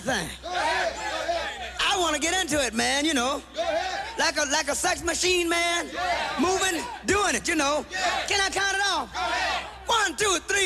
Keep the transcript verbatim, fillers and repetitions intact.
thing. I want to get into it, man, you know. Like a like a sex machine, man. Moving, doing it, you know. Can I count it off? One, two, three.